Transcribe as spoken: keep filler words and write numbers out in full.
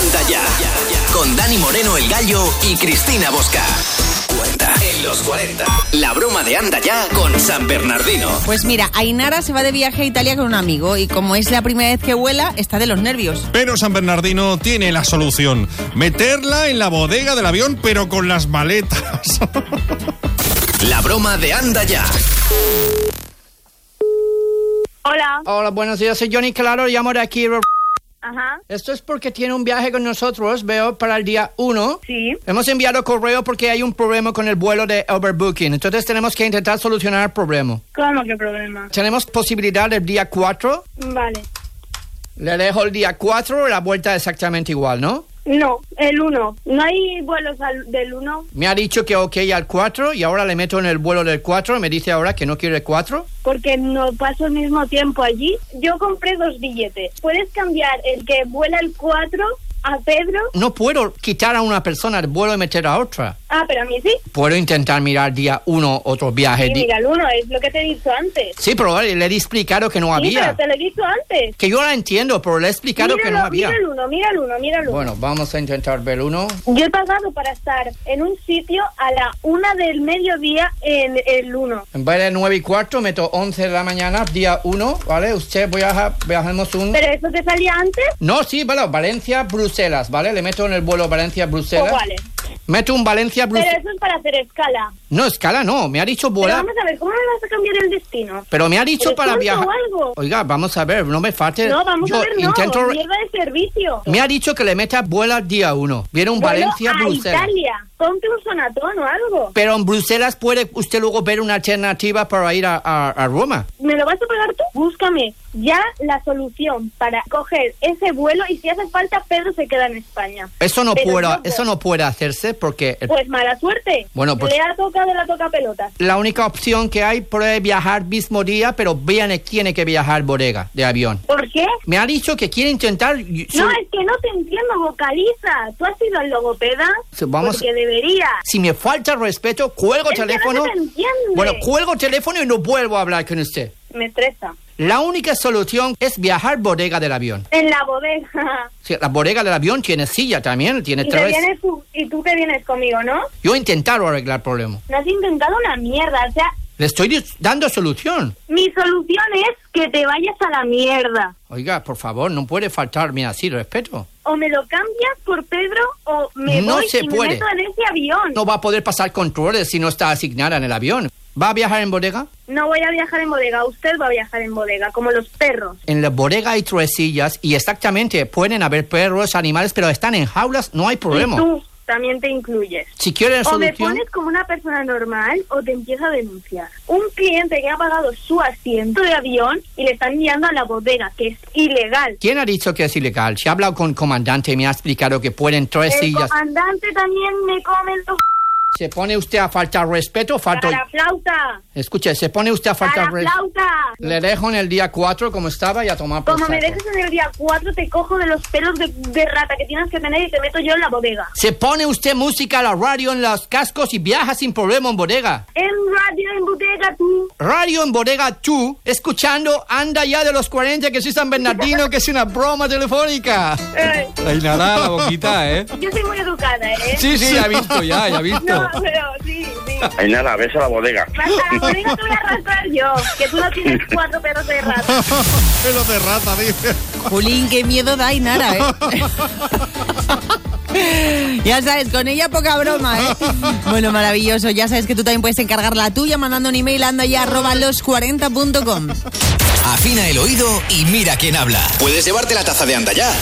Anda Ya, con Dani Moreno el Gallo y Cristina Bosca. cuarenta en los cuarenta. La broma de Anda Ya con San Bernardino. Pues mira, Ainara se va de viaje a Italia con un amigo y como es la primera vez que vuela, está de los nervios. Pero San Bernardino tiene la solución. Meterla en la bodega del avión, pero con las maletas. La broma de Anda Ya. Hola. Hola, buenos días, soy Johnny Claro, llamo de aquí. Ajá. Esto es porque tiene un viaje con nosotros, veo, para el día uno. Sí. Hemos enviado correo porque hay un problema con el vuelo de overbooking, entonces tenemos que intentar solucionar el problema. ¿Cómo que problema? Tenemos posibilidad del día cuatro. Vale. Le dejo el día cuatro, la vuelta exactamente igual, ¿no? No, el uno. ¿No hay vuelos al, del uno? Me ha dicho que ok al cuatro y ahora le meto en el vuelo del cuatro. Me dice ahora que no quiere el cuatro. Porque no paso el mismo tiempo allí. Yo compré dos billetes. ¿Puedes cambiar el que vuela el cuatro a Pedro? No puedo quitar a una persona del vuelo y meter a otra. Ah, pero a mí sí. Puedo intentar mirar día uno otro viaje. Sí, di- mira el uno, es lo que te he dicho antes. Sí, pero le he explicado que no Sí, había. pero te lo he dicho antes. Que yo la entiendo, pero le he explicado Míralo, que no había. Mira el uno, mira el uno, mira el uno. Bueno, vamos a intentar ver uno. Yo he pagado para estar en un sitio a la una del mediodía en el uno. En vez de nueve y cuarto, meto once de la mañana, día uno, ¿vale? Usted viaja, viajamos un... ¿Pero eso te salía antes? No, sí, bueno, Valencia-Bruselas, ¿vale? Le meto en el vuelo Valencia-Bruselas. Pues vale. Meto un Pero Valencia-Bruselas. eso es para hacer escala. No, escala no, me ha dicho Pero vuela. vamos a ver, ¿cómo me vas a cambiar el destino? Pero me ha dicho ¿Eres para tonto viajar. o algo? Oiga, vamos a ver, no me falte. No, vamos Yo a ver, no, intento... mierda de servicio. Me ha dicho que le meta vuela día uno. Viene un Vuelo Valencia-Bruselas. a Italia, ponte un sonatón o algo. Pero en Bruselas puede usted luego ver una alternativa para ir a, a, a Roma. ¿Me lo vas a pagar tú? Búscame ya la solución para coger ese vuelo y si hace falta Pedro se queda en España. Eso no Pero puede, no, eso no puede hacerse porque el- Pues mala suerte. Bueno, pues- Le ha tocado la toca pelotas. la única opción que hay puede viajar mismo día, pero viene tiene que viajar bodega de avión. ¿Por qué? Me ha dicho que quiere intentar. No, es que no te entiendo, vocaliza. ¿Tú has ido al logopeda? Sí, vamos- Porque debería. Si me falta respeto, cuelgo Es que teléfono. no se te entiende. Bueno, cuelgo teléfono y no vuelvo a hablar con usted. Me estresa. La única solución es viajar bodega del avión. En la bodega. Sí, la bodega del avión tiene silla también, tiene Y, te tres. vienes tú, y tú te vienes conmigo, ¿no? Yo he intentado arreglar el problema. No has intentado una mierda. O sea, Le estoy dis- dando solución. mi solución es que te vayas a la mierda. Oiga, por favor, no puede faltarme así respeto. O me lo cambias por Pedro o me No voy se y puede. me meto en ese avión. No va a poder pasar controles si no está asignada en el avión. ¿Va a viajar en bodega? No voy a viajar en bodega. Usted va a viajar en bodega, como los perros. En la bodega hay tres sillas y exactamente pueden haber perros, animales, pero están en jaulas, no hay problema. Y tú también te incluyes. Si quieren O me solución... pones como una persona normal o te empiezo a denunciar. Un cliente que ha pagado su asiento de avión y le están enviando a la bodega, que es ilegal. ¿Quién ha dicho que es ilegal? Si ha hablado con el comandante y me ha explicado que pueden tres El sillas... comandante también me come los... ¿Se pone usted a faltar respeto? Falto... ¡Para flauta! Escuche, ¿se pone usted a faltar ¡Para respeto? flauta! Le dejo en el día cuatro como estaba y a tomar por Como me saco. dejes en el día cuatro, te cojo de los pelos de, de rata que tienes que tener y te meto yo en la bodega. Se pone usted música a la radio en los cascos y viaja sin problema en bodega. En radio, en bodega, tú. Radio en bodega tú, escuchando Anda Ya de los cuarenta, que soy San Bernardino, que es una broma telefónica. Eh, Ay, nada, la boquita, ¿eh? yo soy muy educada, ¿eh? Sí, sí, ya he visto, ya, ya he visto. No, pero sí, sí. Ay, nada, ves a la bodega. Vas a la bodega te voy a arrastrar yo, que tú no tienes cuatro perros de rata. Pelo de rata, dice. Jolín, qué miedo da Ainara, ¿eh? Ya sabes, con ella poca broma, ¿eh? Bueno, maravilloso. Ya sabes que tú también puedes encargar la tuya mandando un email a andaya arroba los cuarenta punto com. Afina el oído y mira quién habla. Puedes llevarte la taza de Anda Ya